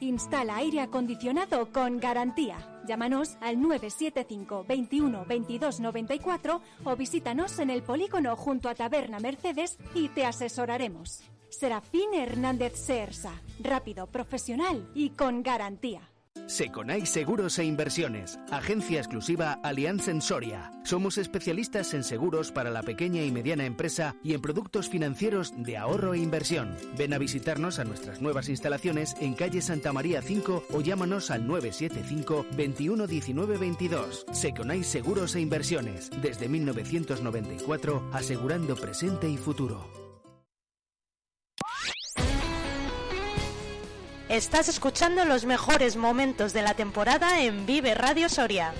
Instala aire acondicionado con garantía. Llámanos al 975 21 22 94 o visítanos en el polígono junto a Taberna Mercedes y te asesoraremos. Serafín Hernández Seersa. Rápido, profesional y con garantía. Seconai Seguros e Inversiones, agencia exclusiva Allianz en Soria. Somos especialistas en seguros para la pequeña y mediana empresa y en productos financieros de ahorro e inversión. Ven a visitarnos a nuestras nuevas instalaciones en calle Santa María 5 o llámanos al 975 21 19 22. Seconai Seguros e Inversiones, desde 1994, asegurando presente y futuro. Estás escuchando los mejores momentos de la temporada en Vive Radio Soria.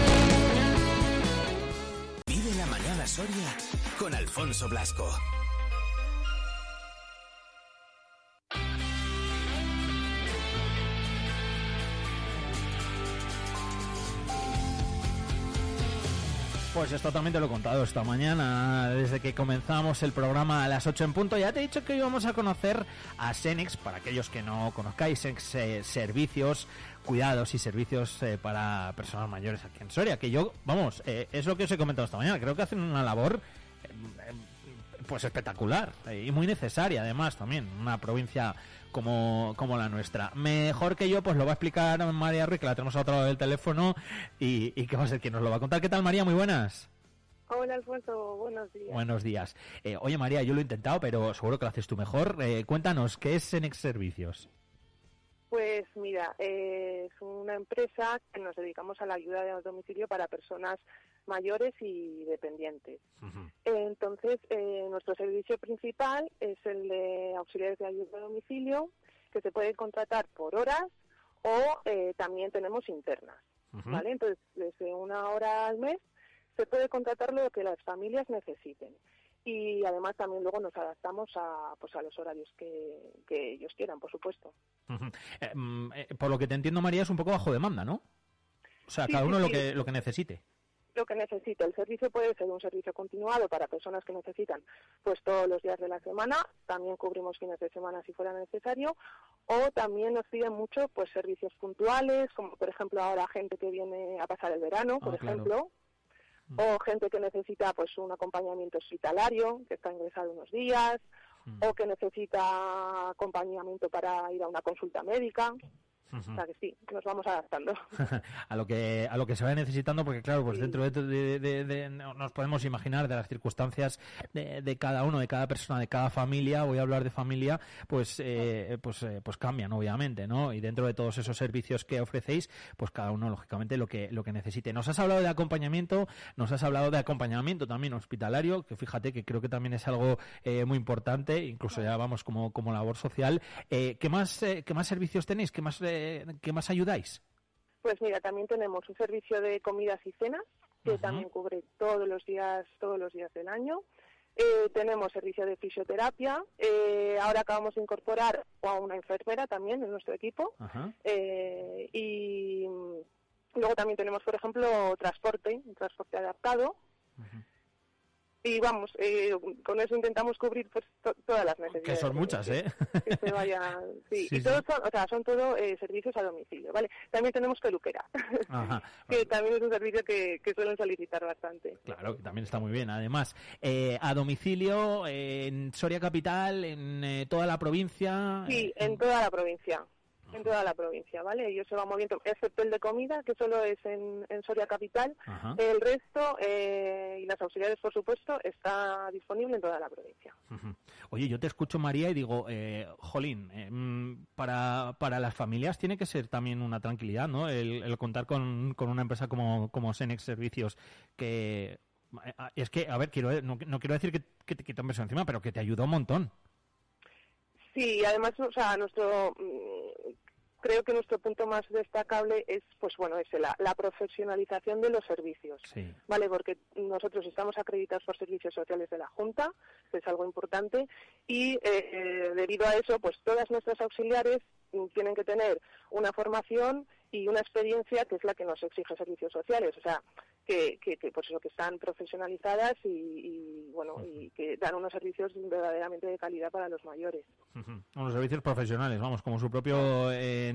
Vive la mañana Soria con Alfonso Blasco. Pues esto también te lo he contado esta mañana, desde que comenzamos el programa a las 8 en punto. Ya te he dicho que íbamos a conocer a Cenex, para aquellos que no conozcáis, servicios, cuidados y servicios para personas mayores aquí en Soria, que yo, vamos, es lo que os he comentado esta mañana, creo que hacen una labor pues espectacular y muy necesaria además también, una provincia como la nuestra. Mejor que yo pues lo va a explicar María Ruiz, que la tenemos a otro lado del teléfono y que va a ser quien nos lo va a contar. ¿Qué tal, María? Muy buenas. Hola, Alfonso, buenos días. Buenos días. Oye, María, yo lo he intentado, pero seguro que lo haces tú mejor. Cuéntanos, ¿qué es Cenex Servicios? Pues mira, es una empresa que nos dedicamos a la ayuda de domicilio para personas mayores y dependientes. Uh-huh. Entonces, nuestro servicio principal es el de auxiliares de ayuda a domicilio, que se puede contratar por horas o también tenemos internas, uh-huh. ¿Vale? Entonces, desde 1 hora al mes se puede contratar lo que las familias necesiten. Y además también luego nos adaptamos a los horarios que ellos quieran, por supuesto. Uh-huh. Por lo que te entiendo, María, es un poco bajo demanda, ¿no? O sea, sí, cada uno sí. Lo que necesite. Lo que necesite. El servicio puede ser un servicio continuado para personas que necesitan pues todos los días de la semana. También cubrimos fines de semana si fuera necesario. O también nos piden mucho pues servicios puntuales, como por ejemplo ahora gente que viene a pasar el verano, por ejemplo. O gente que necesita pues un acompañamiento hospitalario, que está ingresado unos días, o que necesita acompañamiento para ir a una consulta médica. O sea que sí, nos vamos adaptando a lo que se vaya necesitando, porque claro, pues sí. Dentro de nos podemos imaginar de las circunstancias de cada uno, de cada persona, de cada familia. Voy a hablar de familia, pues cambian obviamente, ¿no? Y dentro de todos esos servicios que ofrecéis, pues cada uno lógicamente lo que necesite. Nos has hablado de acompañamiento, también hospitalario, que fíjate que creo que también es algo muy importante, incluso ya vamos como labor social. ¿Qué más servicios tenéis? ¿Qué más ayudáis? Pues mira, también tenemos un servicio de comidas y cenas que uh-huh. también cubre todos los días del año. Tenemos servicio de fisioterapia. Ahora acabamos de incorporar a una enfermera también en nuestro equipo. Uh-huh. Y luego también tenemos, por ejemplo, un transporte adaptado. Uh-huh. Y vamos, con eso intentamos cubrir pues todas las necesidades. Que son muchas, ¿eh? Que se vaya, sí. Y todos son todo servicios a domicilio, ¿vale? También tenemos peluquera, ajá, que también es un servicio que suelen solicitar bastante. Claro, que también está muy bien. Además, a domicilio en Soria Capital, en toda la provincia. Sí, en toda la provincia. En toda la provincia, ¿vale? Ellos se van moviendo, excepto el de comida, que solo es en Soria Capital. Ajá. El resto, y las auxiliares, por supuesto, está disponible en toda la provincia. Uh-huh. Oye, yo te escucho, María, y digo, para las familias tiene que ser también una tranquilidad, ¿no? El contar con una empresa como Cenex Servicios, que es que, a ver, no quiero decir que te quita un peso encima, pero que te ayuda un montón. Sí, además, o sea, creo que nuestro punto más destacable es, pues bueno, la profesionalización de los servicios, sí. ¿Vale? Porque nosotros estamos acreditados por servicios sociales de la Junta, que es algo importante, y debido a eso, pues todas nuestras auxiliares tienen que tener una formación y una experiencia que es la que nos exige servicios sociales, o sea, que pues eso, que están profesionalizadas y bueno, y que dan unos servicios verdaderamente de calidad para los mayores. Unos servicios profesionales, vamos, como su propio